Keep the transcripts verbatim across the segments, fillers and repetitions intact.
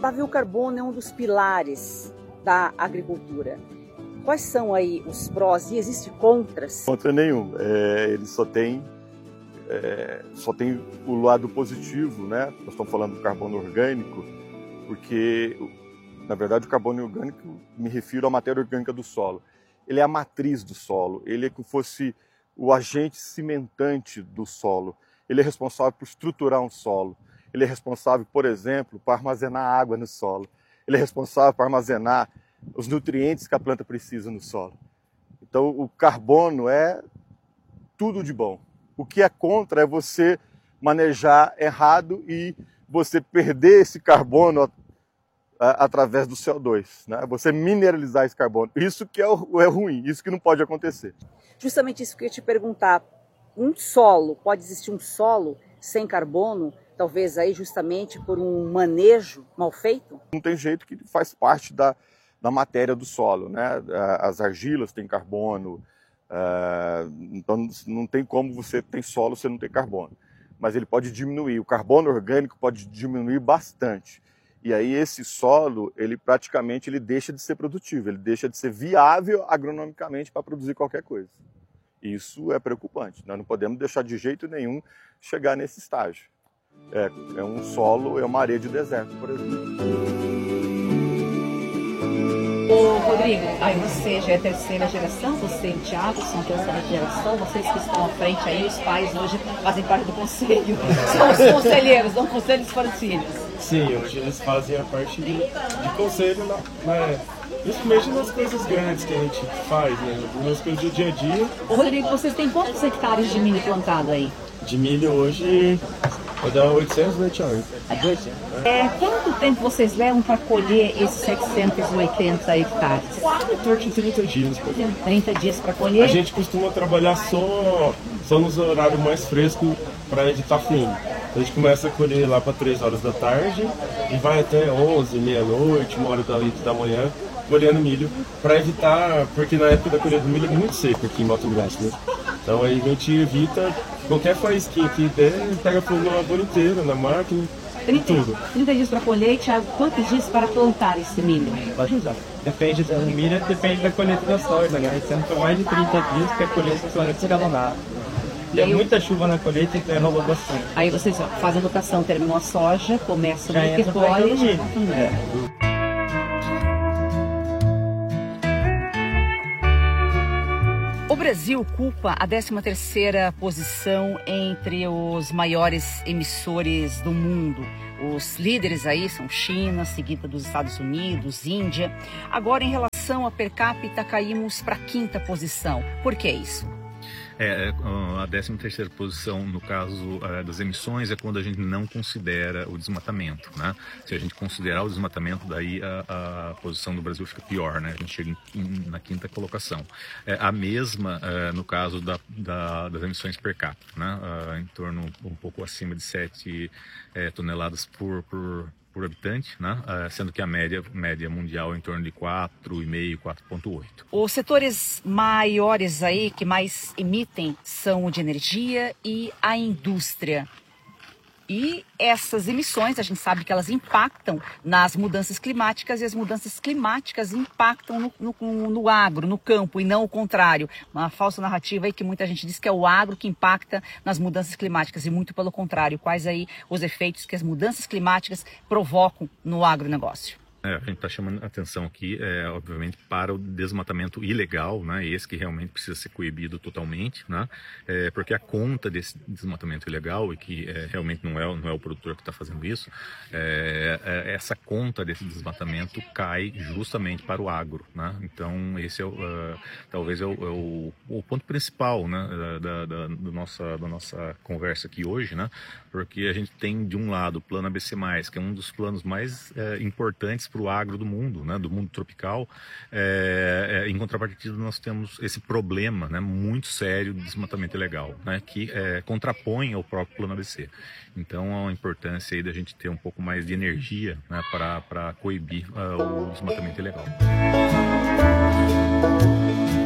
Pavio carbono é um dos pilares da agricultura. Quais são aí os prós e existem contras? Contra nenhum. É, ele só tem, é, só tem o lado positivo, né? Nós estamos falando do carbono orgânico, porque, na verdade, o carbono orgânico me refiro à matéria orgânica do solo. Ele é a matriz do solo, ele é como se fosse o agente cimentante do solo. Ele é responsável por estruturar um solo. Ele é responsável, por exemplo, por armazenar água no solo. Ele é responsável por armazenar os nutrientes que a planta precisa no solo. Então, o carbono é tudo de bom. O que é contra é você manejar errado e você perder esse carbono através do C O dois, né? Você mineralizar esse carbono. Isso que é, o, é ruim, isso que não pode acontecer. Justamente isso que eu ia te perguntar. Um solo, pode existir um solo sem carbono, talvez aí justamente por um manejo mal feito? Não tem jeito, que faz parte da, da matéria do solo, né? As argilas têm carbono, uh, então não tem como você ter solo se não tem carbono. Mas ele pode diminuir, o carbono orgânico pode diminuir bastante. E aí esse solo, ele praticamente ele deixa de ser produtivo, ele deixa de ser viável agronomicamente para produzir qualquer coisa. Isso é preocupante, nós não podemos deixar de jeito nenhum chegar nesse estágio. É, é um solo, é uma areia de deserto, por exemplo. Ô Rodrigo, aí você já é terceira geração, você e o Thiago são terceira geração, vocês que estão à frente aí, os pais hoje fazem parte do conselho, são os conselheiros, dão conselhos para os filhos. Sim, hoje eles fazem a parte de, de conselho, na, na, principalmente nas coisas grandes que a gente faz, né? Nas coisas do dia a dia. Ô Rodrigo, vocês têm quantos hectares de milho plantado aí? De milho hoje vai dar oitocentos hectares. É, quanto tempo vocês levam para colher esses setecentos e oitenta hectares? Em torno de trinta dias. trinta dias para colher? A gente costuma trabalhar só, só nos horários mais frescos para evitar fim. A gente começa a colher lá para três horas da tarde e vai até onze, meia-noite, uma hora da, da manhã, colhendo milho, para evitar, porque na época da colheita do milho é muito seco aqui em Mato Grosso, né? Então aí a gente evita qualquer faísquinha que der, pega fogo na lavoura inteira, na máquina, trinta, tudo. trinta dias para colher, Thiago, quantos dias para plantar esse milho? Depende do milho, depende da colheita da soja, né? Sendo mais de trinta dias que a colheita só será alongada. Tem muita chuva na colheita, então enrola bastante. Aí vocês fazem a rotação, terminam a soja, começam Já a entra pra colhe. milho. O Brasil ocupa a décima terceira posição entre os maiores emissores do mundo. Os líderes aí são China, seguida dos Estados Unidos, Índia. Agora, em relação a per capita, caímos para a quinta posição. Por que isso? É, a décima terceira posição, no caso das emissões, é quando a gente não considera o desmatamento, né? Se a gente considerar o desmatamento, daí a, a posição do Brasil fica pior, né? A gente chega em, em, na quinta colocação. É, a mesma é, no caso da, da, das emissões per capita, né? É, em torno um pouco acima de sete é, toneladas por, por por habitante, né? Sendo que a média, média mundial é em torno de quatro vírgula cinco, quatro vírgula oito. Os setores maiores aí que mais emitem são o de energia e a indústria. E essas emissões, a gente sabe que elas impactam nas mudanças climáticas e as mudanças climáticas impactam no, no, no agro, no campo, e não o contrário. Uma falsa narrativa aí que muita gente diz que é o agro que impacta nas mudanças climáticas e muito pelo contrário. Quais aí os efeitos que as mudanças climáticas provocam no agronegócio? É, a gente está chamando a atenção aqui, é, obviamente, para o desmatamento ilegal, né, esse que realmente precisa ser coibido totalmente, né, é, porque a conta desse desmatamento ilegal, e que é, realmente não é, não é o produtor que está fazendo isso, é, é, essa conta desse desmatamento cai justamente para o agro, né, então esse é o, uh, talvez é, o, é o, o ponto principal, né, da, da, da, nossa, da nossa conversa aqui hoje, né, porque a gente tem de um lado o plano A B C mais, que é um dos planos mais é, importantes para o agro do mundo, né, do mundo tropical. É, é, em contrapartida, nós temos esse problema, né, muito sério de desmatamento ilegal, né, que é, contrapõe ao próprio plano A B C. Então, há uma importância aí da gente ter um pouco mais de energia, né, para coibir uh, o desmatamento ilegal.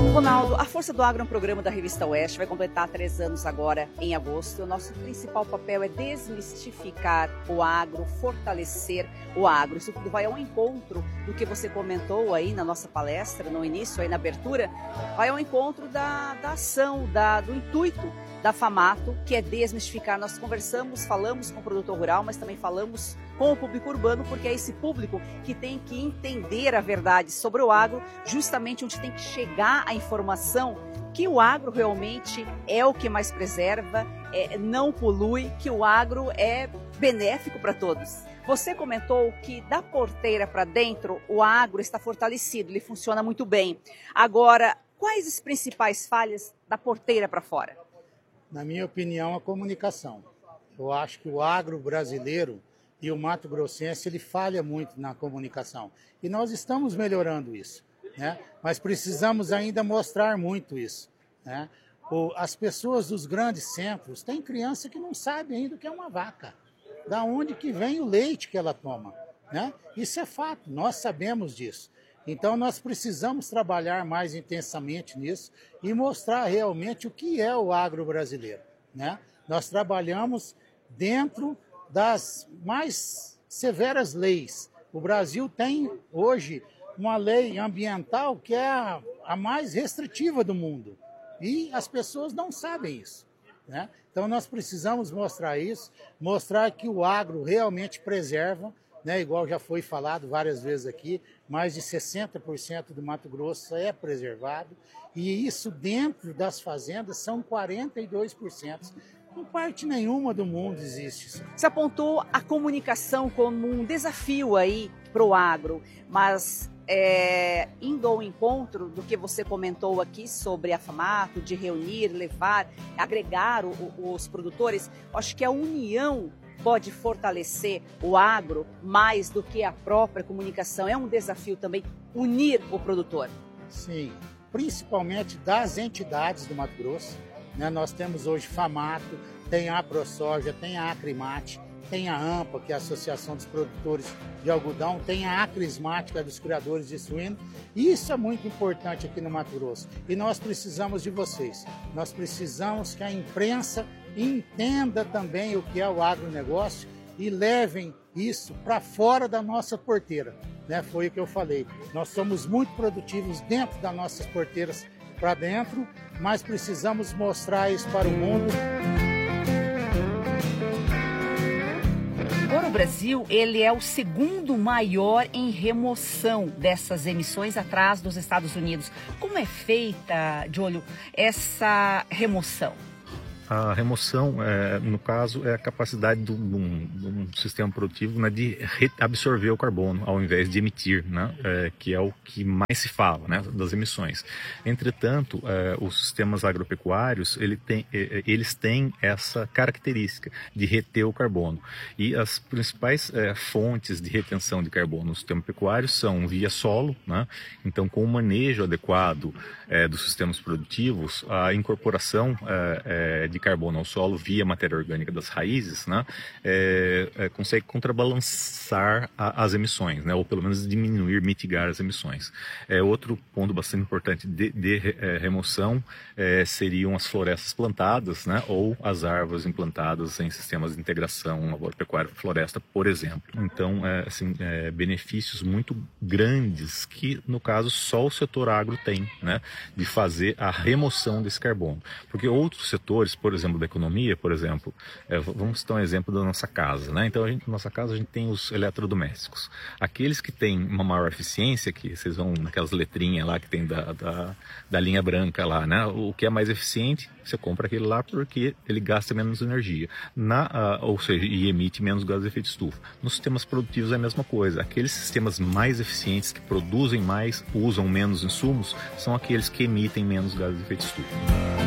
Ronaldo, a Força do Agro é um programa da Revista Oeste, vai completar três anos agora em agosto. O nosso principal papel é desmistificar o agro, fortalecer o agro. Isso tudo vai ao encontro do que você comentou aí na nossa palestra, no início, aí na abertura, vai ao encontro da, da ação, da, do intuito da FAMATO, que é desmistificar. Nós conversamos, falamos com o produtor rural, mas também falamos com o público urbano, porque é esse público que tem que entender a verdade sobre o agro, justamente onde tem que chegar a informação que o agro realmente é o que mais preserva, é, não polui, que o agro é benéfico para todos. Você comentou que da porteira para dentro o agro está fortalecido, ele funciona muito bem. Agora, quais as principais falhas da porteira para fora? Na minha opinião, a comunicação. Eu acho que o agro brasileiro e o Mato Grossense, ele falha muito na comunicação. E nós estamos melhorando isso, né? Mas precisamos ainda mostrar muito isso, né? O, as pessoas dos grandes centros, tem criança que não sabe ainda o que é uma vaca. Da onde que vem o leite que ela toma, né? Isso é fato, nós sabemos disso. Então nós precisamos trabalhar mais intensamente nisso e mostrar realmente o que é o agro brasileiro, né? Nós trabalhamos dentro das mais severas leis. O Brasil tem hoje uma lei ambiental que é a, a mais restritiva do mundo e as pessoas não sabem isso, né? Então nós precisamos mostrar isso, mostrar que o agro realmente preserva, né? Igual já foi falado várias vezes aqui, mais de sessenta por cento do Mato Grosso é preservado e isso dentro das fazendas são quarenta e dois por cento. Em parte nenhuma do mundo existe isso. Você apontou a comunicação como um desafio aí para o agro, mas é, indo ao encontro do que você comentou aqui sobre a FAMATO, de reunir, levar, agregar o, o, os produtores, acho que a união pode fortalecer o agro mais do que a própria comunicação. É um desafio também unir o produtor. Sim, principalmente das entidades do Mato Grosso. Né? Nós temos hoje FAMATO, tem a AproSoja, tem a Acrimate, tem a AMPA, que é a Associação dos Produtores de Algodão, tem a Acrismate, que é dos criadores de suíno. Isso é muito importante aqui no Mato Grosso. E nós precisamos de vocês. Nós precisamos que a imprensa entenda também o que é o agronegócio e levem isso para fora da nossa porteira. Né? Foi o que eu falei. Nós somos muito produtivos dentro das nossas porteiras para dentro, mas precisamos mostrar isso para o mundo. Agora o Brasil, ele é o segundo maior em remoção dessas emissões, atrás dos Estados Unidos. Como é feita, Júlio, essa remoção? A remoção, é, no caso, é a capacidade de um, de um sistema produtivo, né, de absorver o carbono ao invés de emitir, né, é, que é o que mais se fala, né, das emissões. Entretanto, é, os sistemas agropecuários ele tem, é, eles têm essa característica de reter o carbono. E as principais é, fontes de retenção de carbono no sistema pecuário são via solo, né, então com o manejo adequado é, dos sistemas produtivos, a incorporação é, é, de de carbono ao solo via matéria orgânica das raízes, né, é, é, consegue contrabalançar a, as emissões, né, ou pelo menos diminuir, mitigar as emissões. É, outro ponto bastante importante de, de é, remoção é, seriam as florestas plantadas, né, ou as árvores implantadas em sistemas de integração lavoura-pecuária-floresta, por exemplo. Então, é, assim, é, benefícios muito grandes que, no caso, só o setor agro tem, né, de fazer a remoção desse carbono. Porque outros setores, por exemplo, da economia, por exemplo, é, vamos citar um exemplo da nossa casa, né? Então, a gente, na nossa casa, a gente tem os eletrodomésticos. Aqueles que têm uma maior eficiência, que vocês vão naquelas letrinhas lá que tem da, da, da linha branca lá, né? O que é mais eficiente, você compra aquele lá porque ele gasta menos energia, na, uh, ou seja, e emite menos gases de efeito estufa. Nos sistemas produtivos é a mesma coisa. Aqueles sistemas mais eficientes, que produzem mais, usam menos insumos, são aqueles que emitem menos gases de efeito estufa.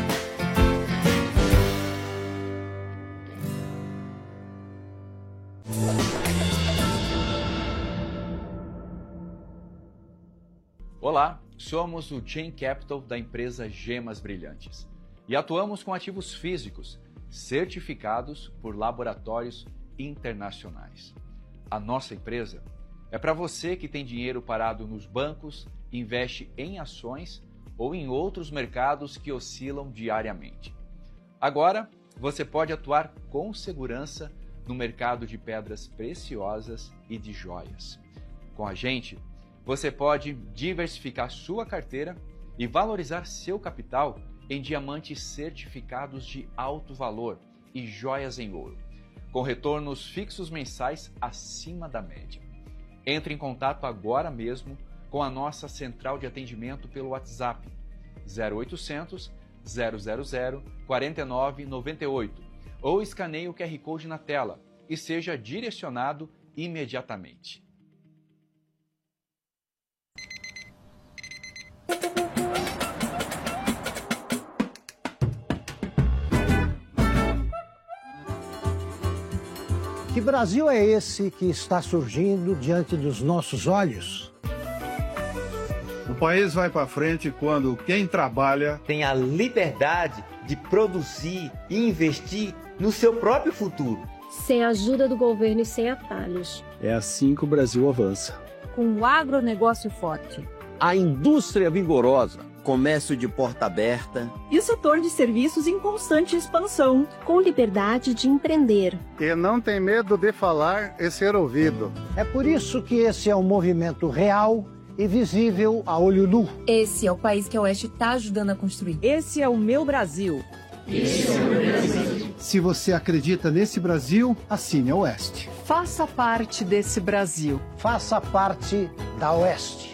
Olá, somos o Chain Capital da empresa Gemas Brilhantes e atuamos com ativos físicos certificados por laboratórios internacionais. A nossa empresa é para você que tem dinheiro parado nos bancos, investe em ações ou em outros mercados que oscilam diariamente. Agora, você pode atuar com segurança no mercado de pedras preciosas e de joias. Com a gente, você pode diversificar sua carteira e valorizar seu capital em diamantes certificados de alto valor e joias em ouro, com retornos fixos mensais acima da média. Entre em contato agora mesmo com a nossa central de atendimento pelo WhatsApp zero oitocentos, zero zero zero, quatro nove nove oito ou escaneie o Q R Code na tela e seja direcionado imediatamente. Que Brasil é esse que está surgindo diante dos nossos olhos? O país vai para frente quando quem trabalha tem a liberdade de produzir e investir no seu próprio futuro. Sem a ajuda do governo e sem atalhos. É assim que o Brasil avança. Com o agronegócio forte. A indústria vigorosa. Comércio de porta aberta. E o setor de serviços em constante expansão. Com liberdade de empreender. E não tem medo de falar e ser ouvido. É por isso que esse é um movimento real e visível a olho nu. Esse é o país que a Oeste está ajudando a construir. Esse é o meu Brasil. Esse é o meu Brasil. Se você acredita nesse Brasil, assine a Oeste. Faça parte desse Brasil. Faça parte da Oeste.